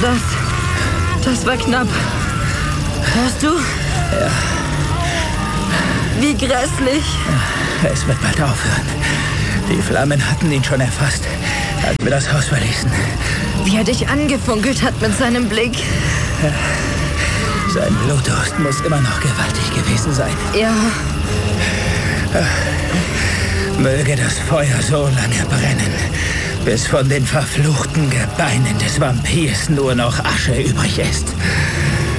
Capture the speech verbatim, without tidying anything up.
Das... Das war knapp. Hörst du? Ja. Wie grässlich. Es wird bald aufhören. Die Flammen hatten ihn schon erfasst, als wir das Haus verließen. Wie er dich angefunkelt hat mit seinem Blick. Ja. Sein Blutdurst muss immer noch gewaltig gewesen sein. Ja. Möge das Feuer so lange brennen, bis von den verfluchten Gebeinen des Vampirs nur noch Asche übrig ist.